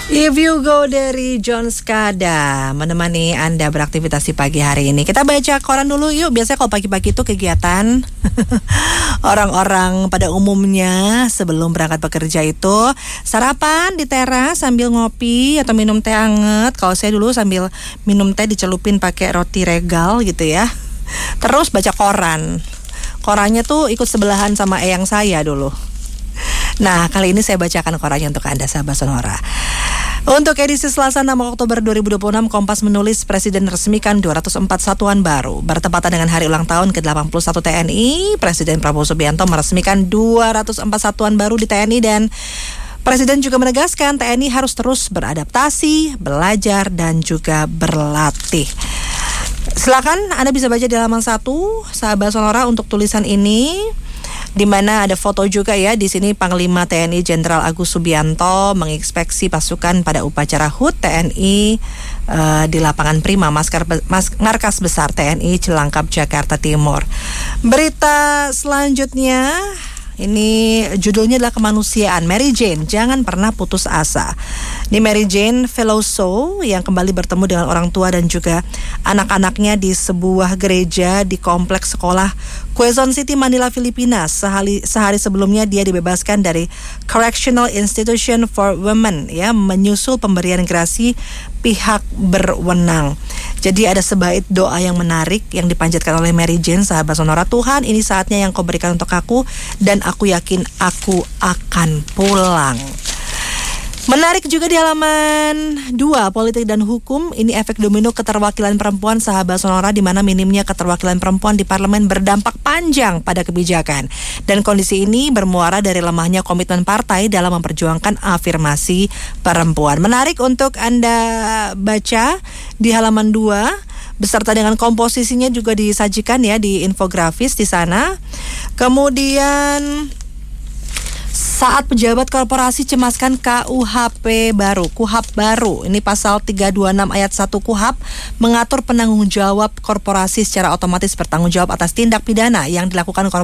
If You Go dari John Skada menemani Anda beraktivitas di pagi hari ini. Kita baca koran dulu yuk. Biasanya kalau pagi-pagi itu kegiatan orang-orang pada umumnya sebelum berangkat bekerja itu sarapan di teras sambil ngopi atau minum teh anget. Kalau saya dulu sambil minum teh dicelupin pakai roti regal gitu ya. Terus baca koran. Korannya tuh ikut sebelahan sama eyang saya dulu. Nah, kali ini saya bacakan korannya untuk Anda, sahabat Sonora. Untuk edisi Selasa 6 Oktober 2026, Kompas menulis Presiden resmikan 204 satuan baru. Bertepatan dengan hari ulang tahun ke-81 TNI, Presiden Prabowo Subianto meresmikan 204 satuan baru di TNI dan Presiden juga menegaskan TNI harus terus beradaptasi, belajar, dan juga berlatih. Silakan Anda bisa baca di halaman 1, sahabat Sonora, untuk tulisan ini. Di mana ada foto juga ya. Di sini Panglima TNI Jenderal Agus Subianto menginspeksi pasukan pada upacara HUT TNI di lapangan Prima Markas Besar TNI Cilangkap, Jakarta Timur. Berita selanjutnya ini judulnya adalah kemanusiaan. Mary Jane, jangan pernah putus asa. Ini Mary Jane Veloso yang kembali bertemu dengan orang tua dan juga anak-anaknya di sebuah gereja di kompleks sekolah Quezon City, Manila, Filipina. Sehari sebelumnya dia dibebaskan dari Correctional Institution for Women ya, menyusul pemberian gerasi pihak berwenang. Jadi ada sebaik doa yang menarik yang dipanjatkan oleh Mary Jane, sahabat Sonora. Tuhan, ini saatnya yang Kau berikan untuk aku dan aku yakin aku akan pulang. Menarik juga di halaman 2, politik dan hukum. Ini efek domino keterwakilan perempuan, sahabat Sonora, di mana minimnya keterwakilan perempuan di parlemen berdampak panjang pada kebijakan. Dan kondisi ini bermuara dari lemahnya komitmen partai dalam memperjuangkan afirmasi perempuan. Menarik untuk Anda baca di halaman 2. Beserta dengan komposisinya juga disajikan ya di infografis di sana. Kemudian saat pejabat korporasi cemaskan KUHP baru, KUHP baru. Ini pasal 326 ayat 1 KUHP mengatur penanggung jawab korporasi secara otomatis bertanggung jawab atas tindak pidana yang dilakukan korporasi